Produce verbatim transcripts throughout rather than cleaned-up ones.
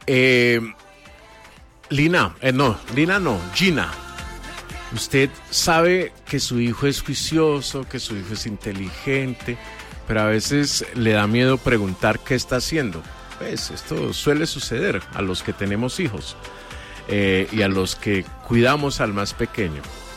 Eh, Lina, eh, no, Lina no, Gina. Usted sabe que su hijo es juicioso, que su hijo es inteligente, pero a veces le da miedo preguntar qué está haciendo. Pues esto suele suceder a los que tenemos hijos eh, y a los que cuidamos al más pequeño.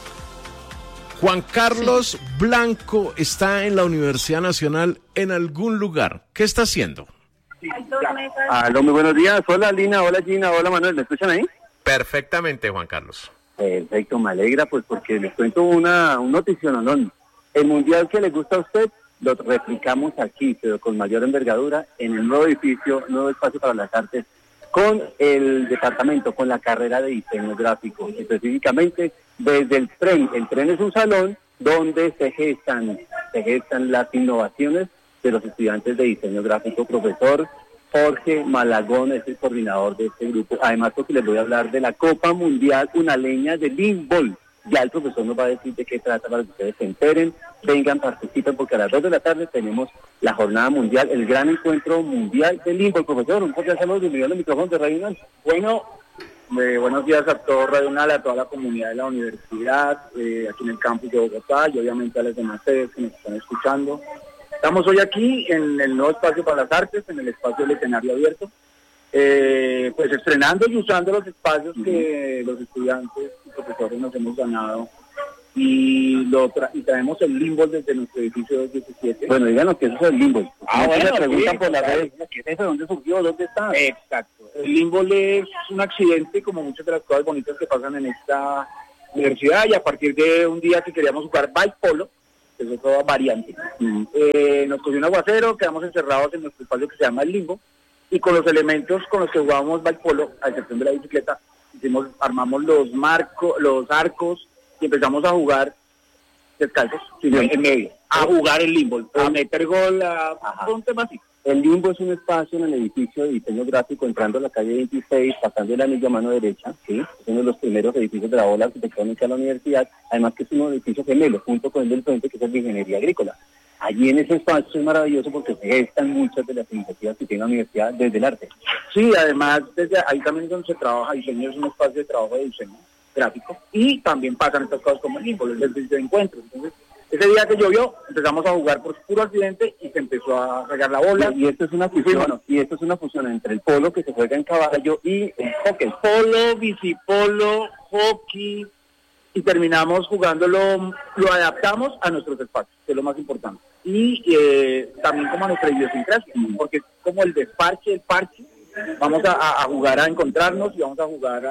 Juan Carlos sí. Blanco está en la Universidad Nacional en algún lugar. ¿Qué está haciendo? Sí. Aló, muy buenos días. Hola, Lina. Hola, Gina. Hola, Manuel. ¿Me escuchan ahí? Perfectamente, Juan Carlos. Perfecto, me alegra, pues porque les cuento una un noticionón. El mundial que le gusta a usted lo replicamos aquí, pero con mayor envergadura, en el nuevo edificio, nuevo espacio para las artes, con el departamento, con la carrera de diseño gráfico, específicamente desde el tren. El tren es un salón donde se gestan, se gestan las innovaciones de los estudiantes de diseño gráfico. Profesor Jorge Malagón es el coordinador de este grupo. Además, porque les voy a hablar de la Copa Mundial Unaleña de Limbol. Ya el profesor nos va a decir de qué trata para que ustedes se enteren, vengan, participen, porque a las dos de la tarde tenemos la jornada mundial, el gran encuentro mundial de Limbol. Profesor, un cordial saludo, bienvenido al micrófono de Radio Unal. Bueno, eh, buenos días a todo Radio Unal, a toda la comunidad de la universidad, eh, aquí en el campus de Bogotá, y obviamente a las demás sedes que nos están escuchando. Estamos hoy aquí en el nuevo espacio para las artes, en el espacio del escenario abierto, eh, pues estrenando y usando los espacios que los estudiantes y profesores nos hemos ganado, y lo tra- y traemos el Limbol desde nuestro edificio dos diecisiete. Bueno, díganos qué es eso del Limbol. Ah, bueno, me preguntan sí, por las claro. redes, ¿qué es eso? ¿Dónde surgió? ¿Dónde está? Exacto. El Limbol es un accidente, como muchas de las cosas bonitas que pasan en esta universidad, y a partir de un día que queríamos jugar bike polo, que es otra variante, mm. eh, nos cogió un aguacero, quedamos encerrados en nuestro espacio que se llama el Limbo, y con los elementos con los que jugábamos bike polo, a excepción de la bicicleta, hicimos, armamos los marcos, los arcos, y empezamos a jugar descalzos, sino en medio, a jugar el Limbo, a meter gol, a, a un tema así. El Limbo es un espacio en el edificio de diseño gráfico, entrando a la calle veintiséis, pasando el anillo a mano derecha, ¿sí? Es uno de los primeros edificios de la ola arquitectónica de la universidad, además que es un edificio gemelo, junto con el del frente, que es el de ingeniería agrícola. Allí en ese espacio es maravilloso porque se gestan muchas de las iniciativas que tiene la universidad desde el arte. Sí, además, desde ahí también es donde se trabaja diseño, es un espacio de trabajo de diseño gráfico, y también pasan estas cosas como el Limbo, es el sitio de encuentro. Entonces, ese día que llovió, empezamos a jugar por puro accidente y se empezó a regar la bola. Y, y esto es una fusión, bueno, y esto es una fusión entre el polo que se juega en caballo y el hockey. Polo, bicipolo, hockey, y terminamos jugándolo, lo adaptamos a nuestros espacios, que es lo más importante. Y eh, también como a nuestra idiosincrasia, porque es como el desparche, el parche. Vamos a, a jugar a encontrarnos y vamos a jugar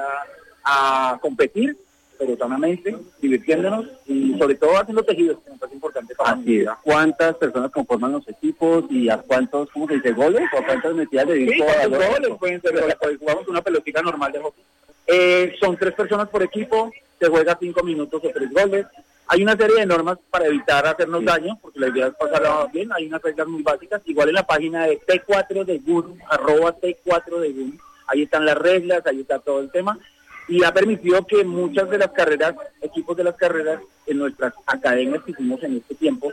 a, a competir, pero sanamente, divirtiéndonos y sobre todo haciendo tejidos, que es importante para la comunidad. ¿Cuántas personas conforman los equipos y a cuántos, cómo se dice, goles o a cuántas metidas de disco? Sí, ¿cuántos goles pueden ser? Pues jugamos una pelotita normal de hockey. Eh, son tres personas por equipo, se juega cinco minutos o tres goles. Hay una serie de normas para evitar hacernos sí. daño, porque la idea es pasarla bien. Hay unas reglas muy básicas, igual en la página de T cuatro de Guru, arroba T cuatro de Guru. Ahí están las reglas, ahí está todo el tema. Y ha permitido que muchas de las carreras, equipos de las carreras, en nuestras academias que hicimos en este tiempo,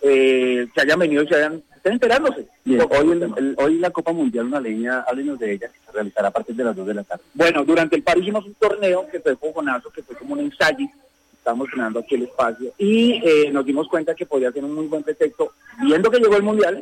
eh, se hayan venido y se hayan, estén enterándose. Bien, hoy, el, el, hoy la Copa Mundial Unaleña, háblenos de ella, que se realizará a partir de las dos de la tarde. Bueno, durante el par hicimos un torneo que fue fogonazo, que fue como un ensayo, estábamos creando aquí el espacio, y eh, nos dimos cuenta que podía ser un muy buen pretexto, viendo que llegó el Mundial,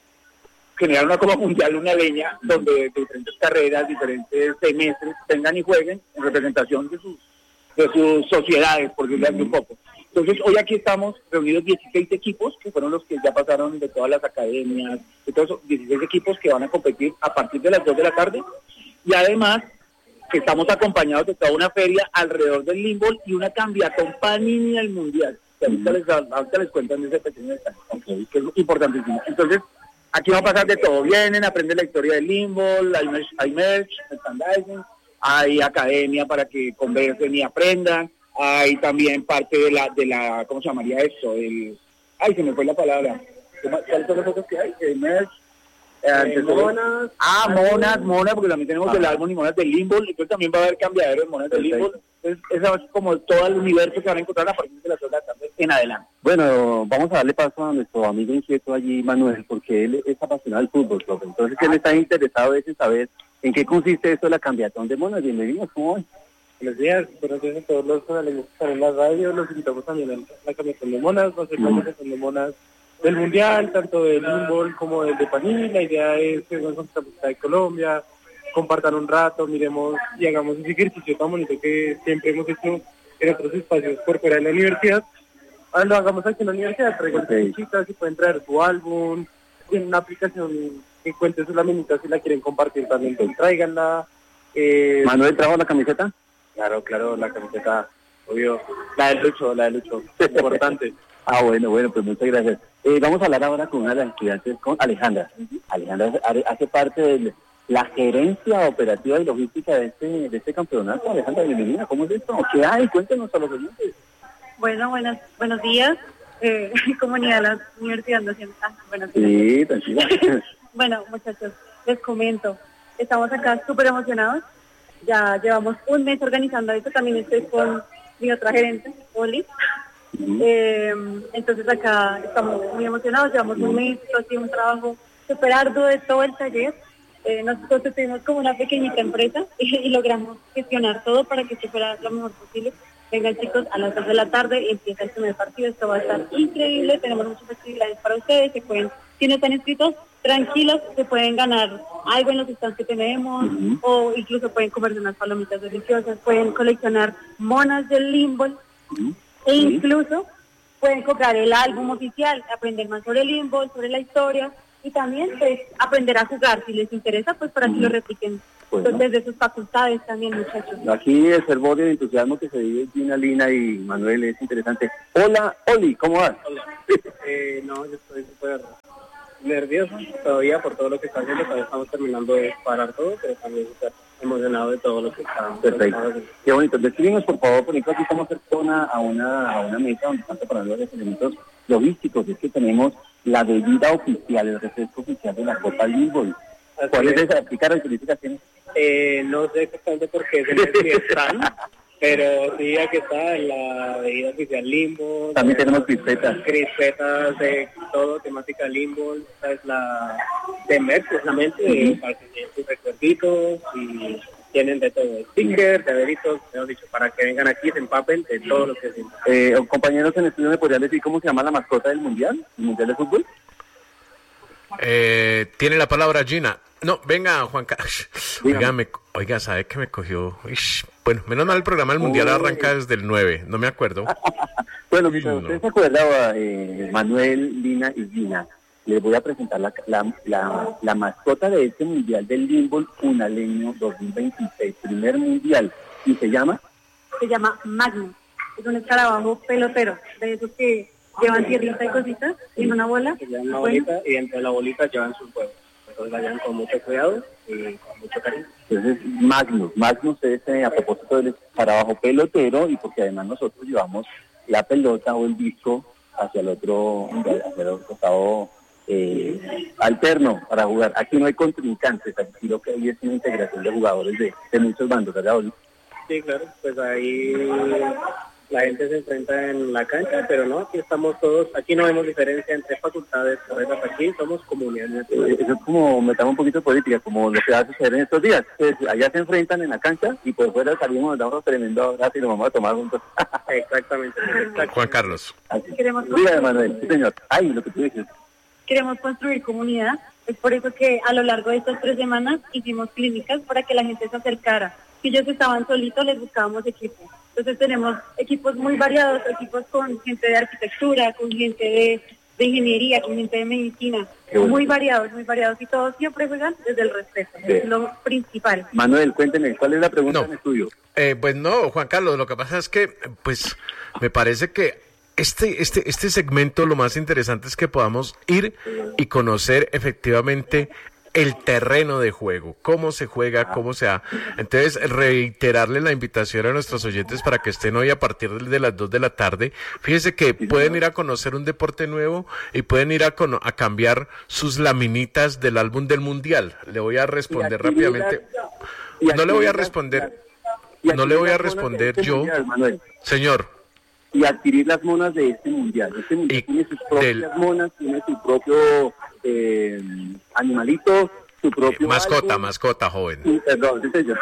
generar una Copa Mundial Unaleña donde diferentes carreras, diferentes semestres tengan y jueguen en representación de sus de sus sociedades, por decirlo así un poco. Entonces, hoy aquí estamos reunidos dieciséis equipos, que fueron los que ya pasaron de todas las academias, de todos esos dieciséis equipos que van a competir a partir de las dos de la tarde, y además que estamos acompañados de toda una feria alrededor del Limbol y una cambiatón panini al Mundial. Que ahorita, les, ahorita les cuentan ese pequeño detalle, okay, que es importantísimo. Entonces, aquí va a pasar de todo. Vienen, aprenden la historia del Limbol, hay merch, hay merch, merchandising, hay academia para que conversen y aprendan, hay también parte de la, de la ¿cómo se llamaría eso? El, ay, se me fue la palabra. ¿Cuáles son las cosas que hay? El merch. Eh, monas. Ah, monas, monas, porque también tenemos ah. el álbum y monas del Limbol, entonces también va a haber cambiadero de monas del Limbol. Entonces, esa es como todo el universo que van a encontrar a partir de las dos de la tarde en adelante. Bueno, vamos a darle paso a nuestro amigo inquieto allí, Manuel, porque él es apasionado del fútbol, profe. Entonces, ah. él está interesado en saber ¿En qué consiste esto de la cambiatón de monas? Bienvenidos, ¿cómo van? Buenos días, buenos días a todos los que están en la radio. Los invitamos también a la cambiatón de monas, va a ser la cambiatón de monas del Mundial, tanto del Limbol como del de Paní. La idea es que nos encontramos de Colombia, compartan un rato, miremos y hagamos ese ejercicio tan bonito que siempre hemos hecho en otros espacios por fuera de la universidad. Ah, lo hagamos aquí en la universidad, traigan sus fichitas, si pueden traer su álbum, tienen una aplicación que cuente sus laminitas si la quieren compartir también, pues tráiganla. Eh, ¿Manuel trajo la camiseta? Claro, claro, la camiseta, obvio, la de Lucho, la de Lucho, importante. Ah, bueno, bueno, pues muchas gracias. Eh, vamos a hablar ahora con una de las estudiantes, con Alejandra. Uh-huh. Alejandra hace parte de la gerencia operativa y logística de este de este campeonato. Alejandra, bienvenida, ¿cómo es esto? ¿Qué hay? Cuéntenos a los oyentes. Bueno, buenas, buenos días, eh, comunidad de la Universidad Nacional. Ah, buenos días. Sí, tranquila. Bueno, muchachos, les comento, estamos acá súper emocionados. Ya llevamos un mes organizando esto, también estoy con mi otra gerente, Oli. Uh-huh. Eh, entonces acá estamos muy emocionados, llevamos uh-huh. un mes, ha sido un trabajo súper arduo de todo el taller. Eh, nosotros tuvimos como una pequeñita empresa y, y logramos gestionar todo para que esto fuera lo mejor posible. Vengan chicos, a las dos de la tarde empieza el primer partido, esto va a estar increíble, tenemos muchas actividades para ustedes, se pueden, si no están inscritos, tranquilos, se pueden ganar algo en los stands que tenemos, uh-huh. o incluso pueden comerse unas palomitas deliciosas, pueden coleccionar monas del Limbol, uh-huh. e incluso pueden comprar el álbum oficial, aprender más sobre el Limbol, sobre la historia, y también pues aprender a jugar, si les interesa, pues para uh-huh. que lo repliquen. Bueno. Entonces, de sus facultades también, muchachos. Aquí el fervor y el entusiasmo que se vive Gina, Lina y Manuel es interesante. Hola, Oli, ¿cómo vas? Hola. Eh, no, yo estoy súper nervioso todavía por todo lo que está haciendo. Todavía estamos terminando de parar todo, pero también súper emocionado de todo lo que está Perfecto. Qué bonito. Descríbenos, por favor, por ejemplo, aquí estamos cerca a una, a una mesa donde están preparando los elementos logísticos. Es que tenemos la bebida oficial, el refresco oficial de la Copa Limbol. ¿Cuál es esa? ¿Qué características tiene? Eh, no sé exactamente por qué es semestral, pero sí, aquí está en la bebida oficial Limbol. También tenemos crispetas. Crispetas de todo, temática Limbol. Esta es la de Merck, precisamente, uh-huh. para que tienen sus recuerditos y tienen de todo, stickers, llaveritos, mejor dicho, para que vengan aquí y se empapen de todo lo que es. Eh, compañeros en estudio, ¿me podrían decir cómo se llama la mascota del Mundial? ¿El Mundial de Fútbol? Eh, tiene la palabra Gina. No, venga, Juan Carlos. Oiga, me, oiga, ¿sabe que me cogió? Ish. Bueno, menos mal el programa del Mundial oh. arranca desde el nueve, no me acuerdo. Bueno, mira, usted se acuerda, eh, Manuel, Lina y Gina. Les voy a presentar la, la, la, la mascota de este Mundial del Limbol Unaleño dos mil veintiséis, primer Mundial. ¿Y se llama? Se llama Magnus. Es un escarabajo pelotero, de esos que llevan tierrita y cositas en una bola. Que llevan una bolita y dentro de la bolita llevan sus huevos. Entonces la llevan con mucho cuidado y con mucho cariño. Entonces, Magnus. Magnus es eh, a propósito del escarabajo pelotero y porque además nosotros llevamos la pelota o el disco hacia el otro, hacia el otro costado eh, alterno para jugar. Aquí no hay contrincantes, aquí lo que hay es una integración de jugadores de, de muchos bandos, ¿verdad, Oli? Sí, claro, pues ahí la gente se enfrenta en la cancha, pero no, aquí estamos todos, aquí no vemos diferencia entre facultades, carreras, aquí somos comunidades. Eh, eso es como, metamos un poquito de política, como lo que va a suceder en estos días. Pues, allá se enfrentan en la cancha y por fuera salimos, nos damos tremendo abrazo y nos vamos a tomar juntos. Exactamente. Exactamente. Juan Carlos. Queremos Dígame, Manuel, sí, señor. Ay, lo que tú dices. Queremos construir comunidad, es por eso que a lo largo de estas tres semanas hicimos clínicas para que la gente se acercara. Si ellos estaban solitos, les buscábamos equipos. Entonces tenemos equipos muy variados, equipos con gente de arquitectura, con gente de, de ingeniería, con gente de medicina, muy variados, muy variados, y todos siempre juegan desde el respeto, sí. Es lo principal. Manuel, cuénteme, ¿cuál es la pregunta no. en estudio? Eh, pues no, Juan Carlos, lo que pasa es que, pues, me parece que Este, este, este segmento lo más interesante es que podamos ir y conocer efectivamente el terreno de juego, cómo se juega, cómo se ha. Entonces, reiterarle la invitación a nuestros oyentes para que estén hoy a partir de las dos de la tarde. Fíjense que pueden ir a conocer un deporte nuevo y pueden ir a, cono- a cambiar sus laminitas del álbum del Mundial. Le voy a responder rápidamente. No le voy a responder, no le voy a responder yo, señor. Y adquirir las monas de este mundial. Este mundial y tiene sus propias del... monas, tiene su propio eh, animalito, su propio Eh, mascota, álbum. mascota, joven. Sí, perdón, sí, señor.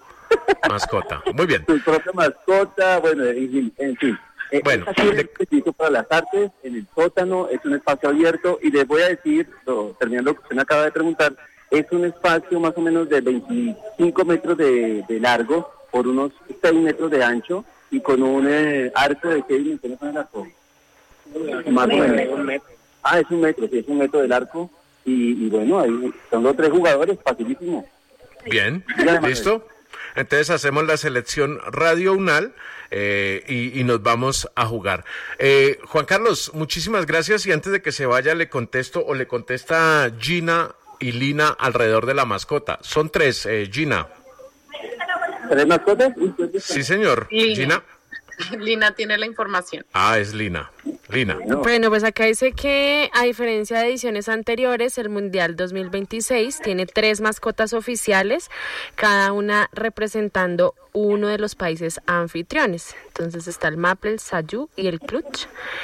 Mascota. Muy bien. Su propia mascota, bueno, en fin. En fin. Eh, Bueno, es aquí un de- espacio para las artes, en el sótano, es un espacio abierto, y les voy a decir, lo- terminando lo que usted me acaba de preguntar, es un espacio más o menos de veinticinco metros de, de largo, por unos seis metros de ancho, y con un eh, arco de qué dimensiones son el arco. Más o menos. Ah, es un metro, sí, es un metro del arco, y, y bueno, ahí son los tres jugadores, facilísimo. Bien, Dígame, ¿listo? Entonces hacemos la selección Radio Unal eh, y, y nos vamos a jugar. Eh, Juan Carlos, muchísimas gracias, y antes de que se vaya le contesto o le contesta Gina y Lina alrededor de la mascota. Son tres, eh, Gina. ¿Tres mascotas? Uy, pues, pues, Sí, señor. Lina. Gina. Lina tiene la información. Ah, es Lina. Lina. no. Bueno, pues acá dice que a diferencia de ediciones anteriores, el Mundial dos mil veintiséis tiene tres mascotas oficiales, cada una representando uno de los países anfitriones. Entonces está el Maple, el Sayú y el Clutch,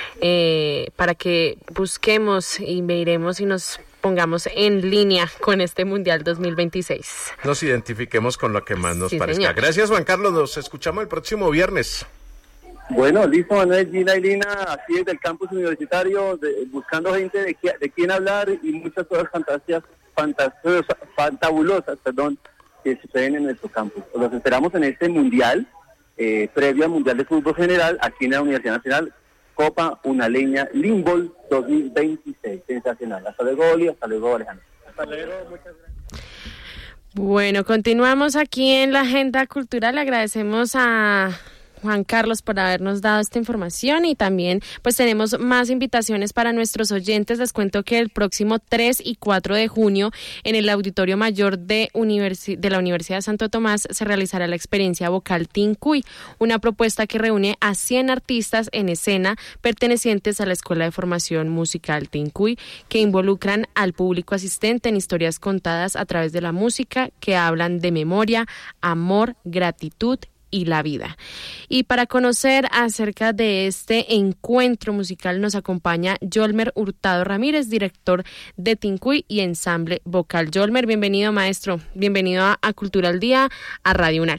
eh, para que busquemos y miremos y nos pongamos en línea con este Mundial dos mil veintiséis. Nos identifiquemos con lo que más nos Sí, parezca. señor. Gracias, Juan Carlos. Nos escuchamos el próximo viernes. Bueno, listo, Manuel, Gina y Lina, así desde el campus universitario, de- buscando gente de, qui- de quien hablar y muchas cosas fantasias, fantasiosas, fantabulosas, perdón, que suceden en nuestro campus. Los esperamos en este mundial, eh, previo al Mundial de Fútbol General, aquí en la Universidad Nacional, Copa Unaleña Limbol dos mil veintiséis. Sensacional. Hasta luego, Oli, hasta luego, Alejandro. Hasta luego, muchas gracias. Bueno, continuamos aquí en la agenda cultural. Agradecemos a Juan Carlos por habernos dado esta información, y también pues tenemos más invitaciones para nuestros oyentes. Les cuento que el próximo tres y cuatro de junio en el Auditorio Mayor de, Universi- de la Universidad de Santo Tomás se realizará la experiencia vocal Tincuy, una propuesta que reúne a cien artistas en escena pertenecientes a la Escuela de Formación Musical Tincuy, que involucran al público asistente en historias contadas a través de la música que hablan de memoria, amor, gratitud y la vida. Y para conocer acerca de este encuentro musical nos acompaña Yolmer Hurtado Ramírez, director de Tincuy y ensamble vocal. Yolmer, bienvenido, maestro. Bienvenido a, a Cultura al Día, a Radio Unal.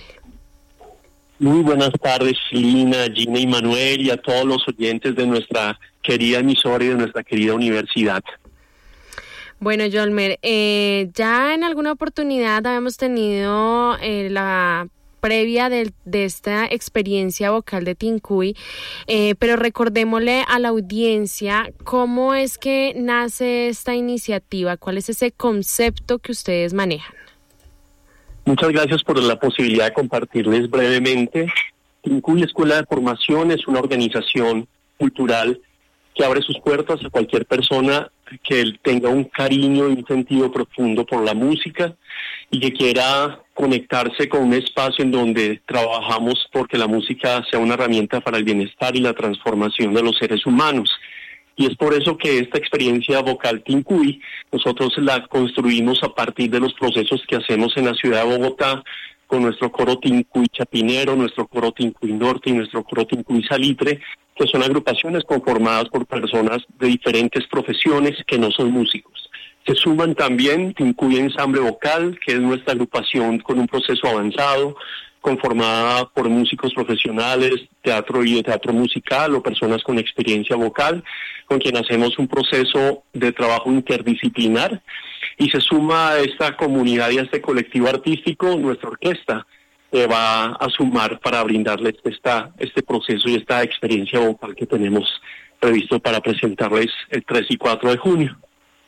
Muy buenas tardes, Lina, Gina y Manuel, y a todos los oyentes de nuestra querida emisora y de nuestra querida universidad. Bueno, Yolmer, eh, ya en alguna oportunidad habíamos tenido eh, la previa de, de esta experiencia vocal de Tincuy, eh, pero recordémosle a la audiencia cómo es que nace esta iniciativa, cuál es ese concepto que ustedes manejan. Muchas gracias por la posibilidad de compartirles brevemente. Tincuy Escuela de Formación es una organización cultural que abre sus puertas a cualquier persona que tenga un cariño y un sentido profundo por la música y que quiera conectarse con un espacio en donde trabajamos porque la música sea una herramienta para el bienestar y la transformación de los seres humanos. Y es por eso que esta experiencia vocal Tincuy, nosotros la construimos a partir de los procesos que hacemos en la ciudad de Bogotá, con nuestro coro Tincuy Chapinero, nuestro coro Tincuy Norte y nuestro coro Tincuy Salitre, que son agrupaciones conformadas por personas de diferentes profesiones que no son músicos. Se suman también Tincuy Ensamble Vocal, que es nuestra agrupación con un proceso avanzado, conformada por músicos profesionales, teatro y de teatro musical o personas con experiencia vocal, con quien hacemos un proceso de trabajo interdisciplinar. Y se suma a esta comunidad y a este colectivo artístico nuestra orquesta, que va a sumar para brindarles esta, este proceso y esta experiencia vocal que tenemos previsto para presentarles el tres y cuatro de junio.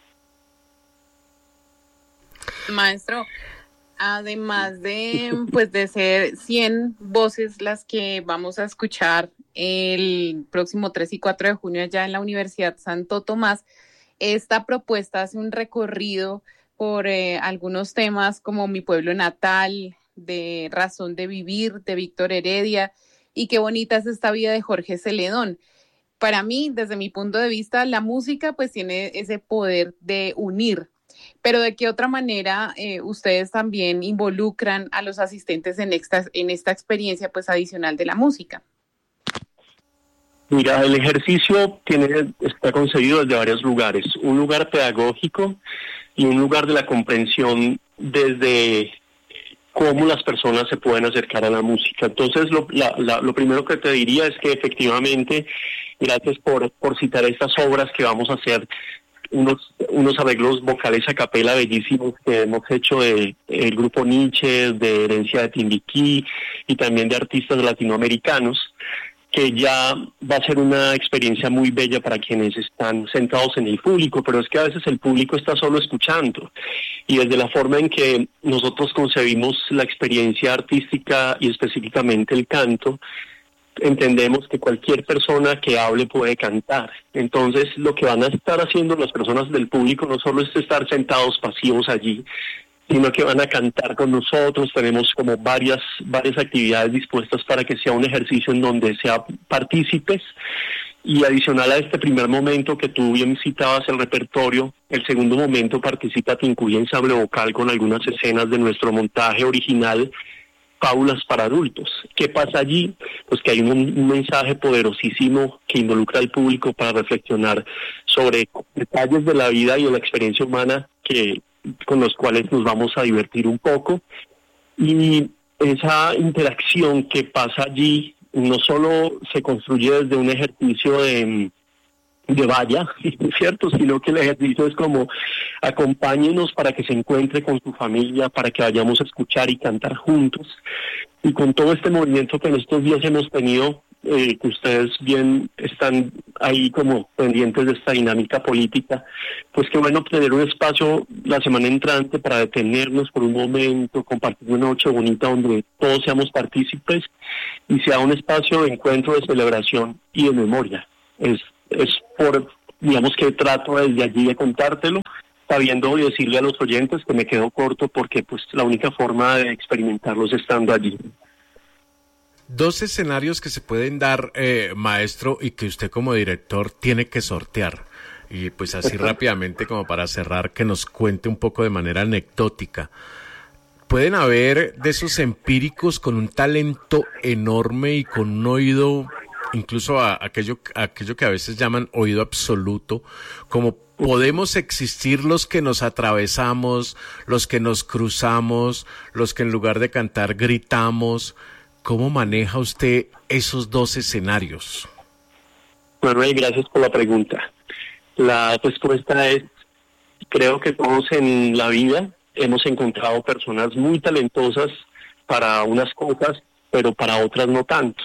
Maestro, además de pues de ser cien voces las que vamos a escuchar el próximo tres y cuatro de junio allá en la Universidad Santo Tomás, esta propuesta hace un recorrido por eh, algunos temas como Mi Pueblo Natal, de Razón de Vivir, de Víctor Heredia, y Qué bonita es esta vida de Jorge Celedón. Para mí, desde mi punto de vista, la música pues tiene ese poder de unir. Pero ¿de qué otra manera eh, ustedes también involucran a los asistentes en esta, en esta experiencia pues adicional de la música? Mira, el ejercicio tiene, está concebido desde varios lugares. Un lugar pedagógico, y un lugar de la comprensión desde cómo las personas se pueden acercar a la música. Entonces, lo, la, la, lo primero que te diría es que efectivamente, gracias por, por citar estas obras que vamos a hacer, unos unos arreglos vocales a capela bellísimos que hemos hecho de el grupo Nietzsche, de Herencia de Timbiquí y también de artistas latinoamericanos, que ya va a ser una experiencia muy bella para quienes están sentados en el público, pero es que a veces el público está solo escuchando, y desde la forma en que nosotros concebimos la experiencia artística y específicamente el canto, entendemos que cualquier persona que hable puede cantar. Entonces, lo que van a estar haciendo las personas del público no solo es estar sentados pasivos allí, sino que van a cantar con nosotros. Tenemos como varias varias actividades dispuestas para que sea un ejercicio en donde sea partícipes. Y adicional a este primer momento que tú bien citabas el repertorio, el segundo momento participa Tincuy Ensamble Vocal con algunas escenas de nuestro montaje original, Fábulas para adultos. ¿Qué pasa allí? Pues que hay un, un mensaje poderosísimo que involucra al público para reflexionar sobre detalles de la vida y de la experiencia humana que con los cuales nos vamos a divertir un poco. Y esa interacción que pasa allí no solo se construye desde un ejercicio de, de valla, ¿cierto? Sino que el ejercicio es como acompáñenos para que se encuentre con su familia, para que vayamos a escuchar y cantar juntos. Y con todo este movimiento que en estos días hemos tenido, eh, que ustedes bien están ahí como pendientes de esta dinámica política, pues qué bueno tener un espacio la semana entrante para detenernos por un momento, compartir una noche bonita donde todos seamos partícipes y sea un espacio de encuentro, de celebración y de memoria. Es, es por, digamos que trato desde allí de contártelo, sabiendo y decirle a los oyentes que me quedo corto porque pues la única forma de experimentarlo es estando allí. Dos escenarios que se pueden dar, eh, maestro, y que usted como director tiene que sortear. Y pues así rápidamente, como para cerrar, que nos cuente un poco de manera anecdótica. Pueden haber de esos empíricos con un talento enorme y con un oído, incluso a aquello, a aquello que a veces llaman oído absoluto, como podemos existir los que nos atravesamos, los que nos cruzamos, los que en lugar de cantar gritamos. ¿Cómo maneja usted esos dos escenarios? Manuel, gracias por la pregunta. La respuesta es, creo que todos en la vida hemos encontrado personas muy talentosas para unas cosas, pero para otras no tanto.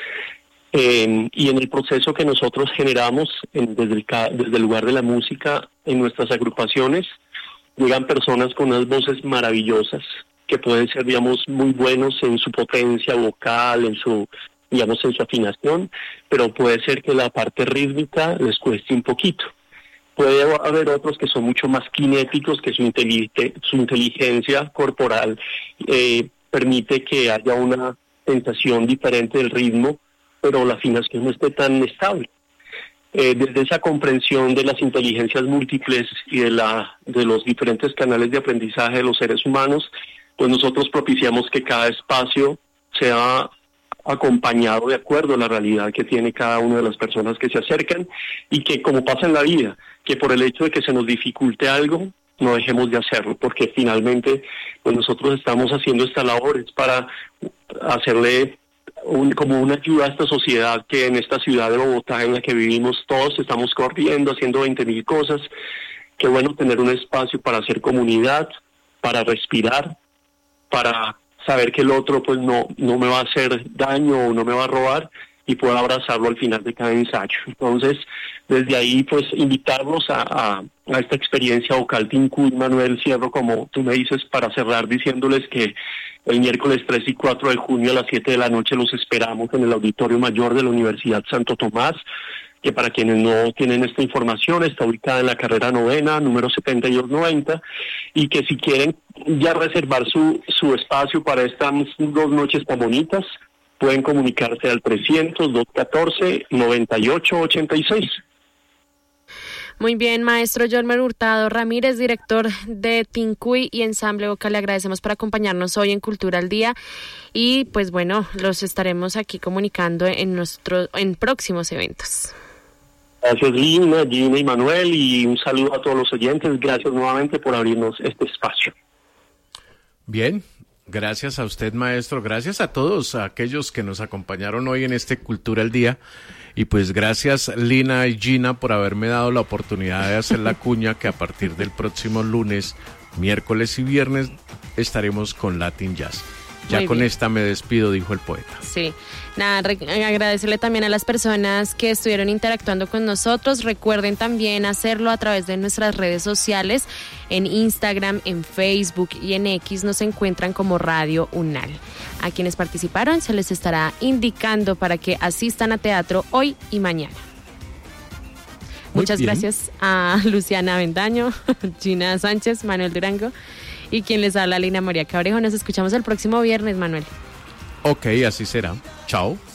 Eh, y en el proceso que nosotros generamos en, desde, el, desde el lugar de la música en nuestras agrupaciones, llegan personas con unas voces maravillosas, que pueden ser, digamos, muy buenos en su potencia vocal, en su, digamos, en su afinación, pero puede ser que la parte rítmica les cueste un poquito. Puede haber otros que son mucho más kinéticos, que su, intelige, su inteligencia corporal eh, permite que haya una sensación diferente del ritmo, pero la afinación no esté tan estable. Eh, desde esa comprensión de las inteligencias múltiples y de, la, de los diferentes canales de aprendizaje de los seres humanos, pues nosotros propiciamos que cada espacio sea acompañado de acuerdo a la realidad que tiene cada una de las personas que se acercan, y que, como pasa en la vida, que por el hecho de que se nos dificulte algo, no dejemos de hacerlo, porque finalmente pues nosotros estamos haciendo esta labor es para hacerle un, como una ayuda a esta sociedad que en esta ciudad de Bogotá en la que vivimos todos estamos corriendo, haciendo veinte mil cosas. Qué bueno tener un espacio para hacer comunidad, para respirar, para saber que el otro pues no no me va a hacer daño o no me va a robar, y puedo abrazarlo al final de cada ensayo. Entonces, desde ahí, pues, invitarlos a, a, a esta experiencia vocal Tincuy. Manuel, cierro, como tú me dices, para cerrar diciéndoles que el miércoles tres y cuatro de junio a las siete de la noche los esperamos en el Auditorio Mayor de la Universidad Santo Tomás, que para quienes no tienen esta información está ubicada en la carrera novena, número setenta y dos noventa, y que si quieren ya reservar su, su espacio para estas dos noches tan bonitas, pueden comunicarse al trescientos, doscientos catorce, noventa y ocho ochenta y seis. Muy bien, maestro Yolmer Hurtado Ramírez, director de Tincuy y Ensamble Vocal, le agradecemos por acompañarnos hoy en Cultura al Día, y pues bueno, los estaremos aquí comunicando en nuestro, en próximos eventos. Gracias Lina, Gina y Manuel, y un saludo a todos los oyentes. Gracias nuevamente por abrirnos este espacio. Bien, gracias a usted, maestro. Gracias a todos a aquellos que nos acompañaron hoy en este Cultura al Día. Y pues gracias Lina y Gina por haberme dado la oportunidad de hacer la cuña que a partir del próximo lunes, miércoles y viernes estaremos con Latin Jazz. Ya Muy con bien. Esta me despido, dijo el poeta. Sí, nada, re- agradecerle también a las personas que estuvieron interactuando con nosotros. Recuerden también hacerlo a través de nuestras redes sociales, en Instagram, en Facebook y en X nos encuentran como Radio Unal. A quienes participaron se les estará indicando para que asistan a teatro hoy y mañana. Muy Muchas bien. Gracias a Luciana Avendaño, Gina Sánchez, Manuel Durango. Y quien les habla, Lina María Cabrejo. Nos escuchamos el próximo viernes, Manuel. Ok, así será. Chao.